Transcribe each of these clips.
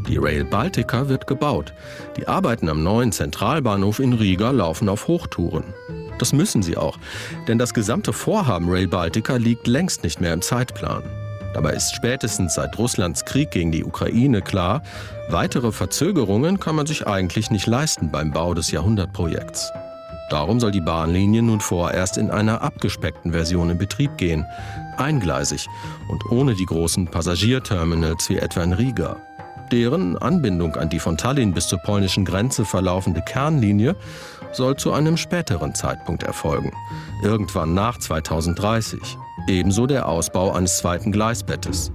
Die Rail Baltica wird gebaut. Die Arbeiten am neuen Zentralbahnhof in Riga laufen auf Hochtouren. Das müssen sie auch, denn das gesamte Vorhaben Rail Baltica liegt längst nicht mehr im Zeitplan. Dabei ist spätestens seit Russlands Krieg gegen die Ukraine klar, weitere Verzögerungen kann man sich eigentlich nicht leisten beim Bau des Jahrhundertprojekts. Darum soll die Bahnlinie nun vorerst in einer abgespeckten Version in Betrieb gehen, eingleisig und ohne die großen Passagierterminals wie etwa in Riga. Deren Anbindung an die von Tallinn bis zur polnischen Grenze verlaufende Kernlinie soll zu einem späteren Zeitpunkt erfolgen, irgendwann nach 2030. Ebenso der Ausbau eines zweiten Gleisbettes.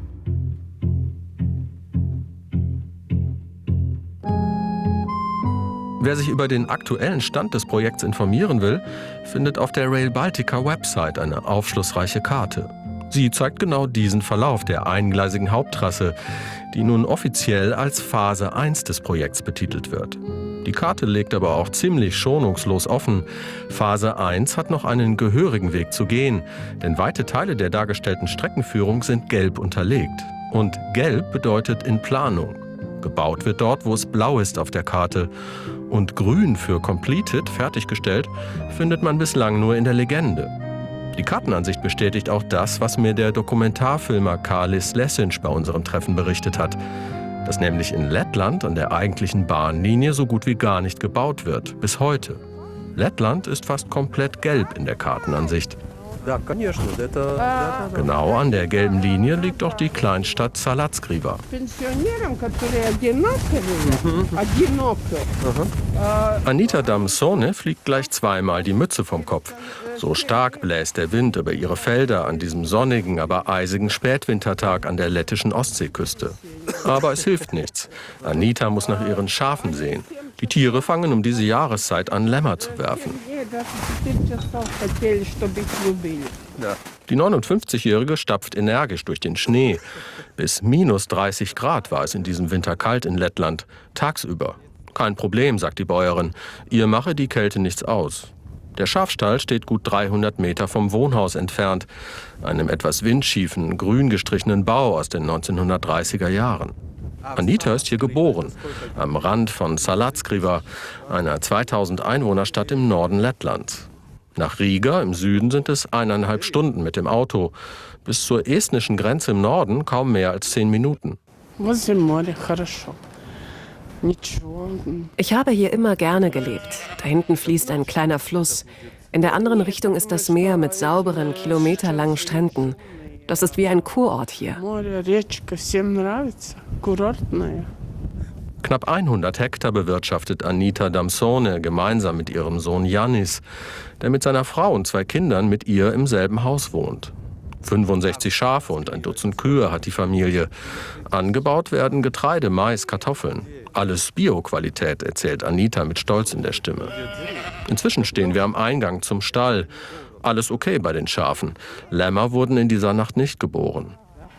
Wer sich über den aktuellen Stand des Projekts informieren will, findet auf der Rail Baltica Website eine aufschlussreiche Karte. Sie zeigt genau diesen Verlauf der eingleisigen Haupttrasse, die nun offiziell als Phase 1 des Projekts betitelt wird. Die Karte legt aber auch ziemlich schonungslos offen: Phase 1 hat noch einen gehörigen Weg zu gehen, denn weite Teile der dargestellten Streckenführung sind gelb unterlegt. Und gelb bedeutet in Planung. Gebaut wird dort, wo es blau ist auf der Karte. Und grün für completed, fertiggestellt, findet man bislang nur in der Legende. Die Kartenansicht bestätigt auch das, was mir der Dokumentarfilmer Kārlis Lesiņš bei unserem Treffen berichtet hat. Dass nämlich in Lettland an der eigentlichen Bahnlinie so gut wie gar nicht gebaut wird, bis heute. Lettland ist fast komplett gelb in der Kartenansicht. Genau an der gelben Linie liegt auch die Kleinstadt Salackříva. Anita Damsone fliegt gleich zweimal die Mütze vom Kopf. So stark bläst der Wind über ihre Felder an diesem sonnigen, aber eisigen Spätwintertag an der lettischen Ostseeküste. Aber es hilft nichts. Anita muss nach ihren Schafen sehen. Die Tiere fangen um diese Jahreszeit an, Lämmer zu werfen. Die 59-Jährige stapft energisch durch den Schnee. Bis minus 30 Grad war es in diesem Winter kalt in Lettland, tagsüber. Kein Problem, sagt die Bäuerin. Ihr mache die Kälte nichts aus. Der Schafstall steht gut 300 Meter vom Wohnhaus entfernt, einem etwas windschiefen, grün gestrichenen Bau aus den 1930er Jahren. Anita ist hier geboren, am Rand von Salackříva, einer 2000 Einwohnerstadt im Norden Lettlands. Nach Riga im Süden sind es 1,5 Stunden mit dem Auto. Bis zur estnischen Grenze im Norden kaum mehr als 10 Minuten. Ich habe hier immer gerne gelebt. Da hinten fließt ein kleiner Fluss. In der anderen Richtung ist das Meer mit sauberen, kilometerlangen Stränden. Das ist wie ein Kurort hier. Knapp 100 Hektar bewirtschaftet Anita Damsone gemeinsam mit ihrem Sohn Yannis, der mit seiner Frau und 2 Kindern mit ihr im selben Haus wohnt. 65 Schafe und ein Dutzend Kühe hat die Familie. Angebaut werden Getreide, Mais, Kartoffeln. Alles Bio-Qualität, erzählt Anita mit Stolz in der Stimme. Inzwischen stehen wir am Eingang zum Stall. Alles okay bei den Schafen. Lämmer wurden in dieser Nacht nicht geboren.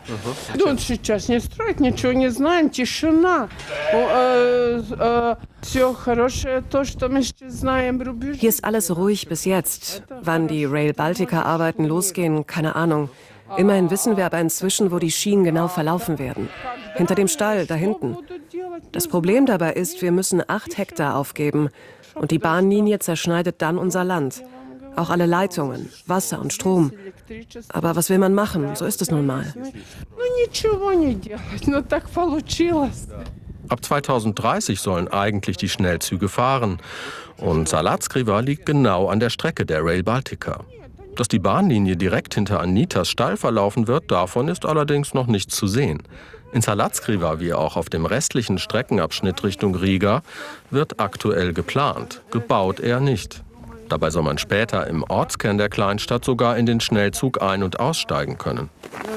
Hier ist alles ruhig bis jetzt. Wann die Rail Baltica-Arbeiten losgehen, keine Ahnung. Immerhin wissen wir aber inzwischen, wo die Schienen genau verlaufen werden. Hinter dem Stall, da hinten. Das Problem dabei ist, wir müssen 8 Hektar aufgeben. Und die Bahnlinie zerschneidet dann unser Land. Auch alle Leitungen, Wasser und Strom. Aber was will man machen? So ist es nun mal. Ab 2030 sollen eigentlich die Schnellzüge fahren. Und Salackříva liegt genau an der Strecke der Rail Baltica. Dass die Bahnlinie direkt hinter Anitas Stall verlaufen wird, davon ist allerdings noch nichts zu sehen. In Salackříva, wie auch auf dem restlichen Streckenabschnitt Richtung Riga, wird aktuell geplant, gebaut eher nicht. Dabei soll man später im Ortskern der Kleinstadt sogar in den Schnellzug ein- und aussteigen können.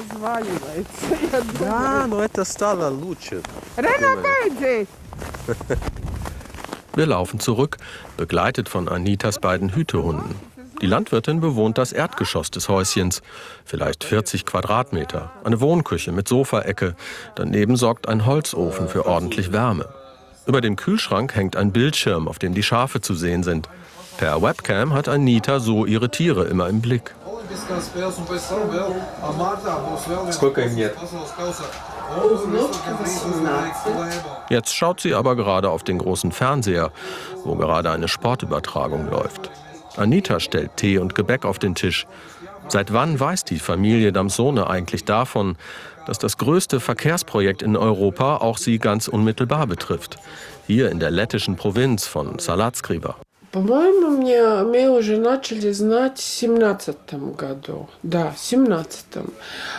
Wir laufen zurück, begleitet von Anitas beiden Hütehunden. Die Landwirtin bewohnt das Erdgeschoss des Häuschens, vielleicht 40 Quadratmeter, eine Wohnküche mit Sofaecke. Daneben sorgt ein Holzofen für ordentlich Wärme. Über dem Kühlschrank hängt ein Bildschirm, auf dem die Schafe zu sehen sind. Per Webcam hat Anita so ihre Tiere immer im Blick. Jetzt schaut sie aber gerade auf den großen Fernseher, wo gerade eine Sportübertragung läuft. Anita stellt Tee und Gebäck auf den Tisch. Seit wann weiß die Familie Damsone eigentlich davon, dass das größte Verkehrsprojekt in Europa auch sie ganz unmittelbar betrifft? Hier in der lettischen Provinz von Salacgrīva. По-моему, мы уже начали знать в 17-м году. Да, в 17-м.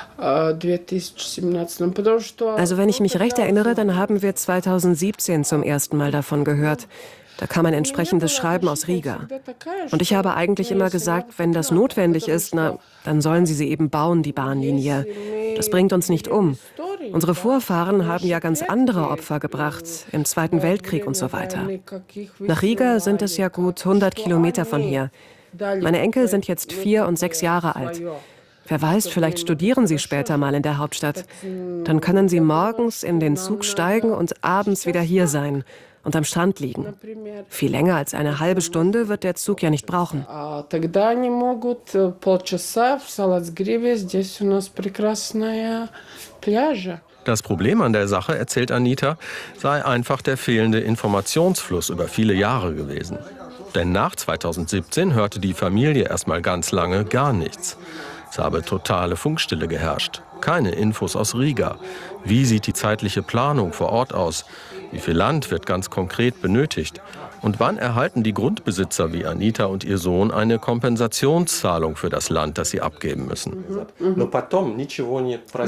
2017. Потому что... Also wenn ich mich recht erinnere, dann haben wir 2017 zum ersten Mal davon gehört. Da kam ein entsprechendes Schreiben aus Riga. Und ich habe eigentlich immer gesagt, wenn das notwendig ist, dann sollen sie eben bauen, die Bahnlinie. Das bringt uns nicht um. Unsere Vorfahren haben ja ganz andere Opfer gebracht, im Zweiten Weltkrieg und so weiter. Nach Riga sind es ja gut 100 Kilometer von hier. Meine Enkel sind jetzt 4 und 6 Jahre alt. Wer weiß, vielleicht studieren sie später mal in der Hauptstadt. Dann können sie morgens in den Zug steigen und abends wieder hier sein und am Strand liegen. Viel länger als eine halbe Stunde wird der Zug ja nicht brauchen. Das Problem an der Sache, erzählt Anita, sei einfach der fehlende Informationsfluss über viele Jahre gewesen. Denn nach 2017 hörte die Familie erstmal ganz lange gar nichts. Es habe totale Funkstille geherrscht. Keine Infos aus Riga. Wie sieht die zeitliche Planung vor Ort aus? Wie viel Land wird ganz konkret benötigt? Und wann erhalten die Grundbesitzer wie Anita und ihr Sohn eine Kompensationszahlung für das Land, das sie abgeben müssen? Ничего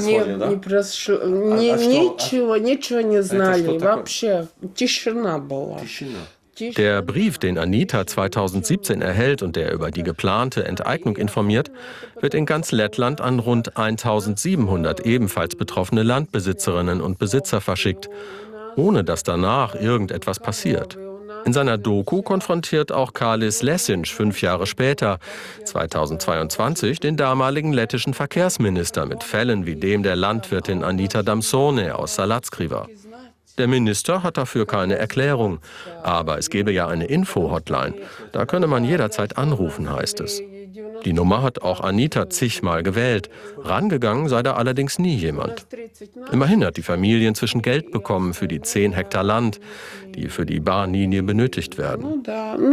не знали. Вообще тишина была. Der Brief, den Anita 2017 erhält und der über die geplante Enteignung informiert, wird in ganz Lettland an rund 1700 ebenfalls betroffene Landbesitzerinnen und Besitzer verschickt, ohne dass danach irgendetwas passiert. In seiner Doku konfrontiert auch Kārlis Lesiņš 5 Jahre später, 2022, den damaligen lettischen Verkehrsminister mit Fällen wie dem der Landwirtin Anita Damsone aus Salacgrīva. Der Minister hat dafür keine Erklärung. Aber es gebe ja eine Info-Hotline. Da könne man jederzeit anrufen, heißt es. Die Nummer hat auch Anita zigmal gewählt. Rangegangen sei da allerdings nie jemand. Immerhin hat die Familie inzwischen Geld bekommen für die 10 Hektar Land, die für die Bahnlinie benötigt werden.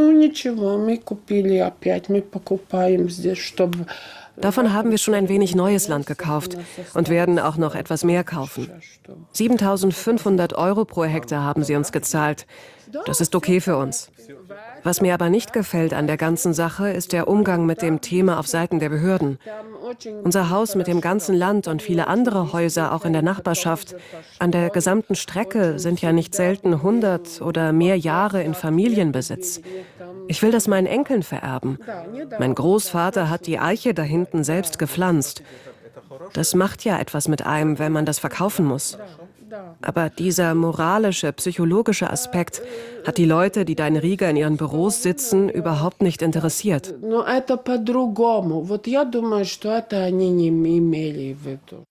Davon haben wir schon ein wenig neues Land gekauft und werden auch noch etwas mehr kaufen. 7.500 € pro Hektar haben sie uns gezahlt. Das ist okay für uns. Was mir aber nicht gefällt an der ganzen Sache, ist der Umgang mit dem Thema auf Seiten der Behörden. Unser Haus mit dem ganzen Land und viele andere Häuser auch in der Nachbarschaft an der gesamten Strecke sind ja nicht selten 100 oder mehr Jahre in Familienbesitz. Ich will das meinen Enkeln vererben. Mein Großvater hat die Eiche da hinten selbst gepflanzt. Das macht ja etwas mit einem, wenn man das verkaufen muss. Aber dieser moralische, psychologische Aspekt hat die Leute, die da in Riga in ihren Büros sitzen, überhaupt nicht interessiert.